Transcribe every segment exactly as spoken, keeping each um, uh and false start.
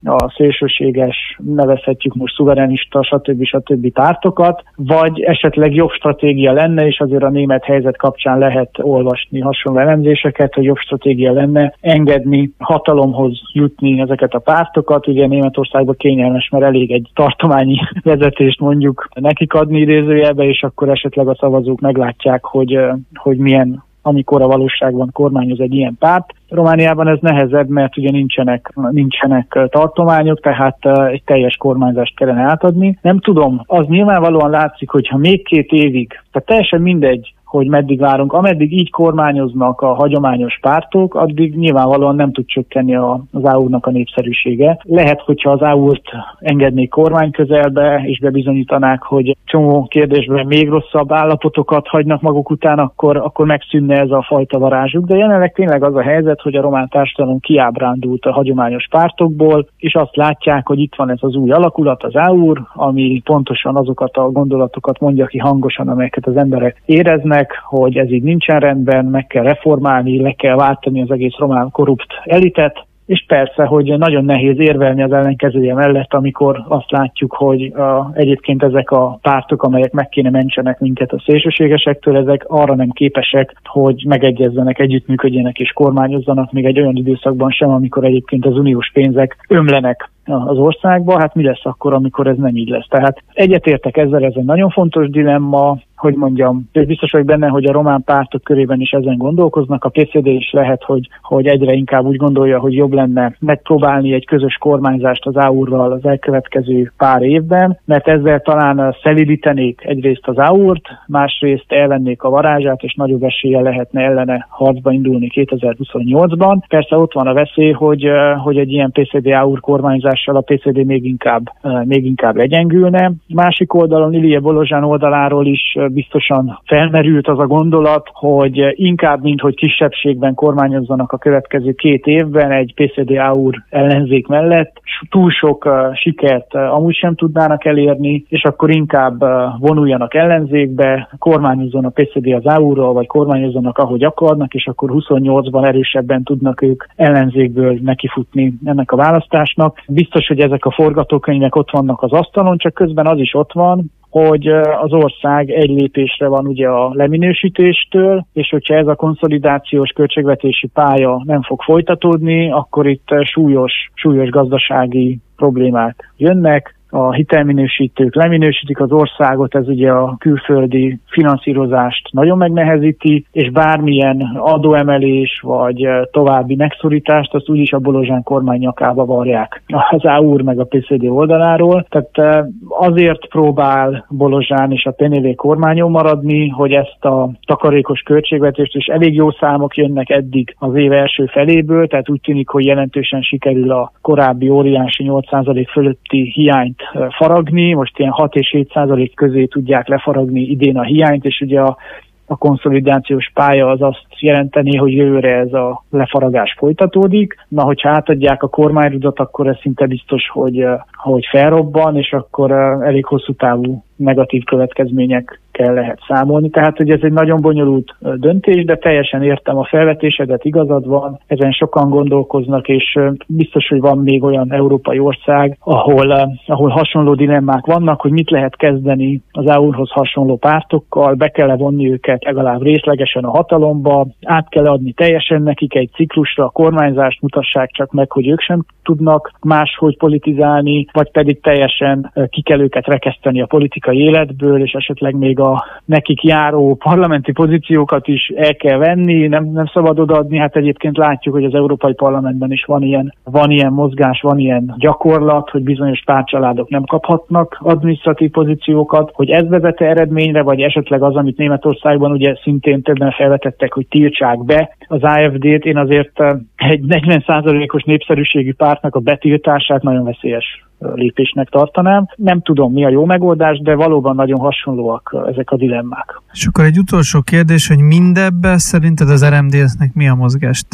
a szélsőséges, nevezhetjük most szuverenista, stb. stb. Pártokat, vagy esetleg jobb stratégia lenne, és azért a német helyzet kapcsán lehet olvasni hasonló elemzéseket, hogy jobb stratégia lenne engedni, hatalomhoz jutni ezeket a pártokat. Ugye Németországban kényelmes, mert elég egy tartományi vezetést mondjuk nekik adni idézőjelbe, és akkor esetleg a szavazók meglátják, hogy, hogy milyen, amikor a valóságban kormányoz egy ilyen párt. Romániában ez nehezebb, mert ugye nincsenek, nincsenek tartományok, tehát egy teljes kormányzást kellene átadni. Nem tudom, az nyilvánvalóan látszik, hogyha még két évig, tehát teljesen mindegy, hogy meddig várunk. Ameddig így kormányoznak a hagyományos pártok, addig nyilvánvalóan nem tud csökkenni az á u-nak a népszerűsége. Lehet, hogyha az á u-t engednék kormány közelbe, és bebizonyítanák, hogy csomó kérdésben még rosszabb állapotokat hagynak maguk után, akkor, akkor megszűnne ez a fajta varázsuk. De jelenleg tényleg az a helyzet, hogy a román társadalom kiábrándult a hagyományos pártokból, és azt látják, hogy itt van ez az új alakulat, az á u, ami pontosan azokat a gondolatokat mondja ki hangosan, amelyeket az emberek éreznek, hogy ez így nincsen rendben, meg kell reformálni, le kell váltani az egész román korrupt elitet, és persze, hogy nagyon nehéz érvelni az ellenkezője mellett, amikor azt látjuk, hogy a, egyébként ezek a pártok, amelyek meg kéne mentsenek minket a szélsőségesektől, ezek arra nem képesek, hogy megegyezzenek, együttműködjenek és kormányozzanak még egy olyan időszakban sem, amikor egyébként az uniós pénzek ömlenek az országba. Hát mi lesz akkor, amikor ez nem így lesz? Tehát egyetértek ezzel, ez egy nagyon fontos dilemma, hogy mondjam, és biztos vagyok benne, hogy a román pártok körében is ezen gondolkoznak. A pé cé dé is lehet, hogy, hogy egyre inkább úgy gondolja, hogy jobb lenne megpróbálni egy közös kormányzást az á u-ral az elkövetkező pár évben, mert ezzel talán szelídítenék egyrészt az á u-t, másrészt elvennék a varázsát, és nagyobb eséllyel lehetne ellene harcba indulni kétezer-huszonnyolcban. Persze ott van a veszély, hogy, hogy egy ilyen pé cé dé-á u kormányzással a pé cé dé még inkább, még inkább legyengülne. Másik oldalon, Ilije Bolozsán oldaláról is biztosan felmerült az a gondolat, hogy inkább, mint hogy kisebbségben kormányozzanak a következő két évben egy pé cé dé-á u ellenzék mellett, túl sok uh, sikert uh, amúgy sem tudnának elérni, és akkor inkább uh, vonuljanak ellenzékbe, kormányozzon a pé cé dé az á u-ról, vagy kormányozzanak, ahogy akarnak, és akkor huszonnyolcban erősebben tudnak ők ellenzékből nekifutni ennek a választásnak. Biztos, hogy ezek a forgatókönyvek ott vannak az asztalon, csak közben az is ott van, hogy az ország egy lépésre van ugye a leminősítéstől, és hogyha ez a konszolidációs költségvetési pálya nem fog folytatódni, akkor itt súlyos, súlyos gazdasági problémák jönnek. A hitelminősítők leminősítik az országot, ez ugye a külföldi finanszírozást nagyon megnehezíti, és bármilyen adóemelés vagy további megszorítást, azt úgyis a Bolozsán kormány nyakába varják az á u meg a pé cé dé oldaláról. Tehát azért próbál Bolozsán és a pé en vé kormányon maradni, hogy ezt a takarékos költségvetést, és elég jó számok jönnek eddig az év első feléből, tehát úgy tűnik, hogy jelentősen sikerül a korábbi óriási nyolc százalék fölötti hiányt faragni, most ilyen hat és hét százalék közé tudják lefaragni idén a hiányt, és ugye a, a konszolidációs pálya az azt jelenteni, hogy jövőre ez a lefaragás folytatódik. Na, hogyha átadják a kormányrudat, akkor ez szinte biztos, hogy, hogy felrobban, és akkor elég hosszú távú negatív következményekkel lehet számolni. Tehát, hogy ez egy nagyon bonyolult döntés, de teljesen értem a felvetésedet, igazad van, ezen sokan gondolkoznak, és biztos, hogy van még olyan európai ország, ahol, ahol hasonló dilemmák vannak, hogy mit lehet kezdeni az á u-hoz hasonló pártokkal, be kell vonni őket legalább részlegesen a hatalomba, át kell adni teljesen nekik egy ciklusra a kormányzást, mutassák csak meg, hogy ők sem tudnak máshogy politizálni, vagy pedig teljesen ki kell őket rekeszteni a politikai életből, és esetleg még a nekik járó parlamenti pozíciókat is el kell venni, nem, nem szabad odaadni. Hát egyébként látjuk, hogy az Európai Parlamentben is van ilyen, van ilyen mozgás, van ilyen gyakorlat, hogy bizonyos pártcsaládok nem kaphatnak adminisztratív pozíciókat, hogy ez vezet eredményre, vagy esetleg az, amit Németországban ugye szintén többen felvetettek, hogy tiltsák be az á ef dét. Én azért egy negyven százalékos népszerűségű pártnak a betiltását nagyon veszélyes lépésnek tartanám. Nem tudom, mi a jó megoldás, de valóban nagyon hasonlóak ezek a dilemmák. És akkor egy utolsó kérdés, hogy mindebben szerinted az er em dé es-nek mi a mozgástere?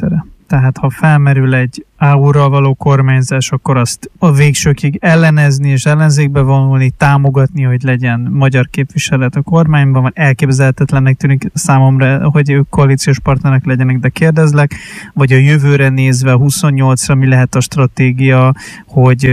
Tehát ha felmerül egy á u-ral való kormányzás, akkor azt a végsőkig ellenezni és ellenzékbe vonulni, támogatni, hogy legyen magyar képviselet a kormányban, van elképzelhetetlennek tűnik számomra, hogy ők koalíciós partnerek legyenek, de kérdezlek, vagy a jövőre nézve huszonnyolcra mi lehet a stratégia, hogy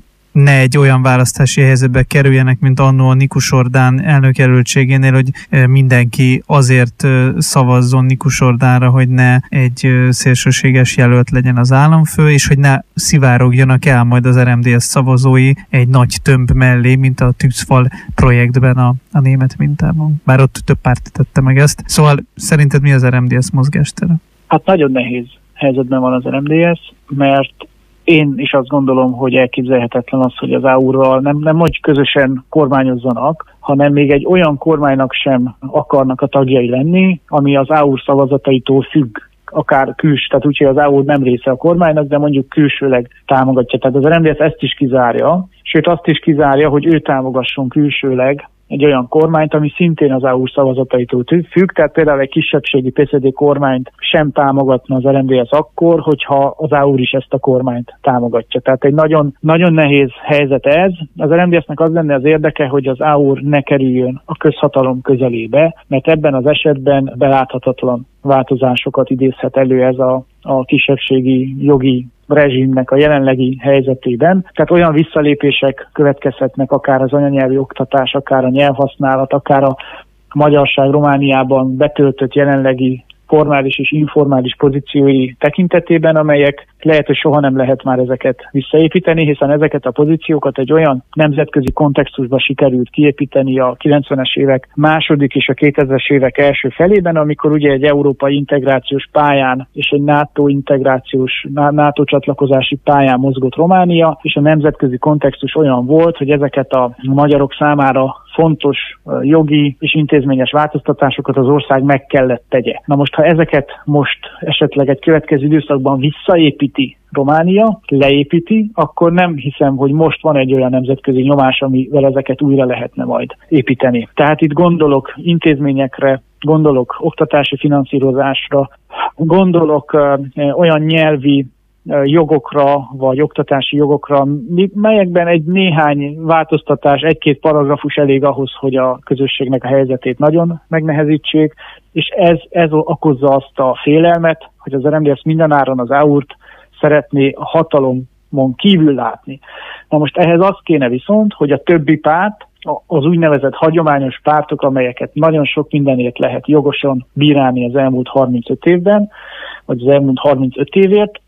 ne egy olyan választási helyzetbe kerüljenek, mint annó a Nikus Orbán elnökjelöltségénél, hogy mindenki azért szavazzon Nikus Orbánra, hogy ne egy szélsőséges jelölt legyen az államfő, és hogy ne szivárogjanak el majd az er em dé es szavazói egy nagy tömb mellé, mint a tűzfal projektben a, a német mintában. Bár ott több párt tette meg ezt. Szóval szerinted mi az er em dé es mozgástere? Hát nagyon nehéz helyzetben van az er em dé es, mert én is azt gondolom, hogy elképzelhetetlen az, hogy az á u-ral nem, nem hogy közösen kormányozzanak, hanem még egy olyan kormánynak sem akarnak a tagjai lenni, ami az á u szavazataitól függ, akár küls, tehát úgyhogy az á u nem része a kormánynak, de mondjuk külsőleg támogatja. Tehát az er em dé es ezt is kizárja, sőt azt is kizárja, hogy ő támogasson külsőleg egy olyan kormányt, ami szintén az á u szavazataitól függ, tehát például egy kisebbségi pé cé dé kormányt sem támogatna az er em dé es akkor, hogyha az á u is ezt a kormányt támogatja. Tehát egy nagyon, nagyon nehéz helyzet ez. Az er em dé esnek az lenne az érdeke, hogy az á u ne kerüljön a közhatalom közelébe, mert ebben az esetben beláthatatlan változásokat idézhet elő ez a, a kisebbségi jogi rezsimnek a jelenlegi helyzetében. Tehát olyan visszalépések következhetnek akár az anyanyelvi oktatás, akár a nyelvhasználat, akár a magyarság Romániában betöltött jelenlegi formális és informális pozíciói tekintetében, amelyek lehet, hogy soha nem lehet már ezeket visszaépíteni, hiszen ezeket a pozíciókat egy olyan nemzetközi kontextusba sikerült kiépíteni a kilencvenes évek második és a kétezres évek első felében, amikor ugye egy európai integrációs pályán és egy NATO integrációs, NATO csatlakozási pályán mozgott Románia, és a nemzetközi kontextus olyan volt, hogy ezeket a magyarok számára fontos jogi és intézményes változtatásokat az ország meg kellett tegye. Na most, ha ezeket most esetleg egy következő időszakban visszaépíti Románia, leépíti, akkor nem hiszem, hogy most van egy olyan nemzetközi nyomás, amivel ezeket újra lehetne majd építeni. Tehát itt gondolok intézményekre, gondolok oktatási finanszírozásra, gondolok uh, olyan nyelvi jogokra, vagy oktatási jogokra, melyekben egy néhány változtatás, egy-két paragrafus elég ahhoz, hogy a közösségnek a helyzetét nagyon megnehezítsék, és ez, ez okozza azt a félelmet, hogy az er em dé es mindenáron az á u-t szeretné a hatalomon kívül látni. Na most ehhez az kéne viszont, hogy a többi párt, az úgynevezett hagyományos pártok, amelyeket nagyon sok mindenért lehet jogosan bírálni az elmúlt harmincöt évben, vagy az elmúlt harmincöt évért,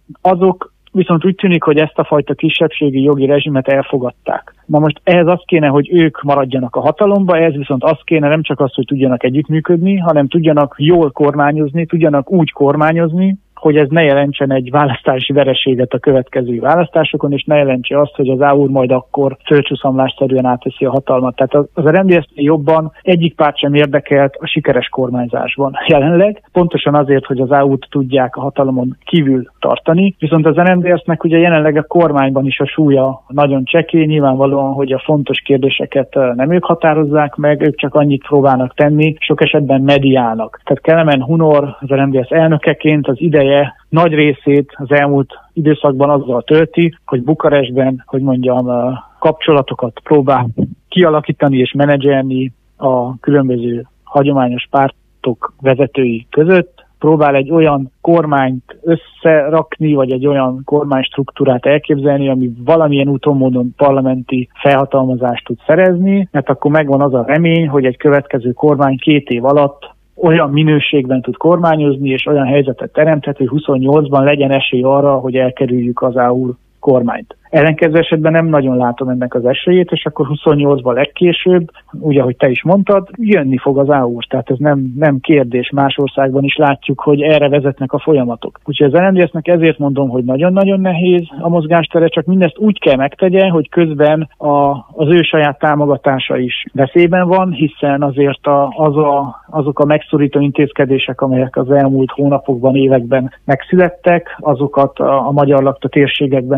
azok viszont úgy tűnik, hogy ezt a fajta kisebbségi jogi rezsimet elfogadták. Na most ehhez az kéne, hogy ők maradjanak a hatalomba, ehhez viszont az kéne nem csak az, hogy tudjanak együttműködni, hanem tudjanak jól kormányozni, tudjanak úgy kormányozni, hogy ez ne jelentsen egy választási vereséget a következő választásokon, és ne jelentse azt, hogy az á u majd akkor földcsúszamlásszerűen átveszi a hatalmat. Tehát az er em dé es-nél jobban egyik párt sem érdekelt a sikeres kormányzásban jelenleg, pontosan azért, hogy az á u-t tudják a hatalomon kívül tartani, viszont az er em dé es-nek ugye jelenleg a kormányban is a súlya nagyon csekély, nyilvánvalóan, hogy a fontos kérdéseket nem ők határozzák meg, ők csak annyit próbálnak tenni, sok esetben mediálnak. Tehát Kelemen Hunor az er em dé es elnökeként az ideje nagy részét az elmúlt időszakban azzal tölti, hogy Bukarestben, hogy mondjam, kapcsolatokat próbál kialakítani és menedzselni a különböző hagyományos pártok vezetői között, próbál egy olyan kormányt összerakni, vagy egy olyan kormánystruktúrát elképzelni, ami valamilyen úton módon parlamenti felhatalmazást tud szerezni, mert akkor megvan az a remény, hogy egy következő kormány két év alatt olyan minőségben tud kormányozni, és olyan helyzetet teremthet, hogy huszonnyolcban legyen esély arra, hogy elkerüljük az á u kormányt. Ellenkező esetben nem nagyon látom ennek az esélyét, és akkor huszonnyolcban legkésőbb, úgy, ahogy te is mondtad, jönni fog az á u. Tehát ez nem, nem kérdés. Más országban is látjuk, hogy erre vezetnek a folyamatok. Úgyhogy az er em dé es-nek ezért mondom, hogy nagyon-nagyon nehéz a mozgástere, csak mindezt úgy kell megtegye, hogy közben a, az ő saját támogatása is veszélyben van, hiszen azért a, az a, azok a megszorító intézkedések, amelyek az elmúlt hónapokban, években megszülettek, azokat a, a magyar lakta térségekben sok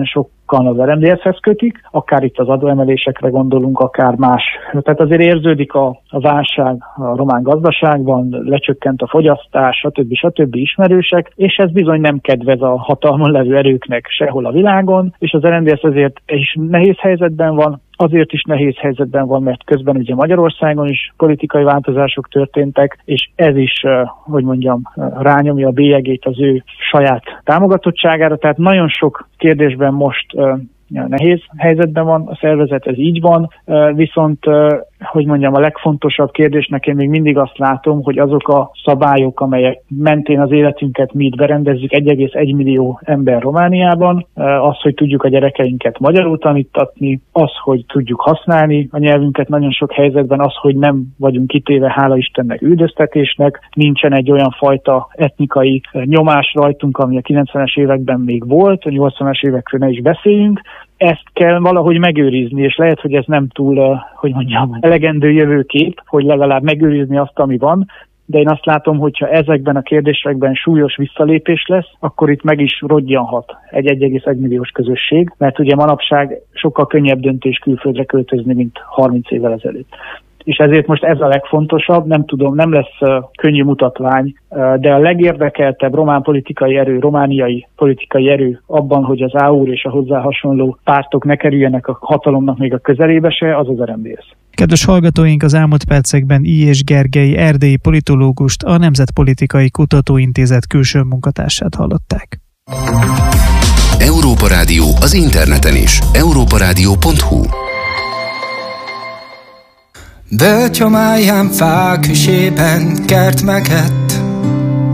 sokan az er em dé es-hez kötik, akár itt az adóemelésekre gondolunk, akár más. Tehát azért érződik a, a válság a román gazdaságban, lecsökkent a fogyasztás, stb. stb. Ismerősek, és ez bizony nem kedvez a hatalmon levő erőknek sehol a világon, és az er em dé es azért is nehéz helyzetben van. Azért is nehéz helyzetben van, mert közben ugye Magyarországon is politikai változások történtek, és ez is, hogy mondjam, rányomja a bélyegét az ő saját támogatottságára. Tehát nagyon sok kérdésben most nehéz helyzetben van a szervezet, ez így van, viszont, hogy mondjam, a legfontosabb kérdésnek én még mindig azt látom, hogy azok a szabályok, amelyek mentén az életünket mi itt berendezzük, egy egész egy millió ember Romániában, az, hogy tudjuk a gyerekeinket magyarul tanítatni, az, hogy tudjuk használni a nyelvünket nagyon sok helyzetben, az, hogy nem vagyunk kitéve, hála Istennek, üldöztetésnek, nincsen egy olyan fajta etnikai nyomás rajtunk, ami a kilencvenes években még volt, a nyolcvanas évekről ne is beszéljünk. Ezt kell valahogy megőrizni, és lehet, hogy ez nem túl, hogy mondjam, elegendő jövőkép, hogy legalább megőrizni azt, ami van, de én azt látom, hogyha ezekben a kérdésekben súlyos visszalépés lesz, akkor itt meg is rodjanhat egy egy egész egy milliós közösség, mert ugye manapság sokkal könnyebb döntés külföldre költözni, mint harminc évvel ezelőtt. És ezért most ez a legfontosabb, nem tudom, nem lesz uh, könnyű mutatvány, uh, de a legérdekeltebb román politikai erő, romániai politikai erő abban, hogy az á u er és a hozzá hasonló pártok ne kerüljenek a hatalomnak még a közelébe se, az az er em dé es. Kedves hallgatóink, az elmúlt percekben I. és Gergely erdélyi politológust, a Nemzetpolitikai Kutatóintézet külső munkatársát hallották. Európa Rádió az interneten is. európa rádió pont hu. Bötyhomályám fák hűsében kert meget,